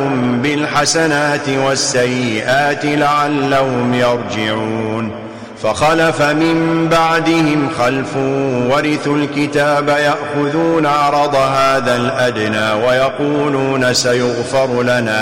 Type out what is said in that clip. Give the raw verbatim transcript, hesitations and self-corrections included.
بالحسنات والسيئات لعلهم يرجعون. فخلف من بعدهم خلف ورثوا الكتاب يأخذون عرض هذا الأدنى ويقولون سيغفر لنا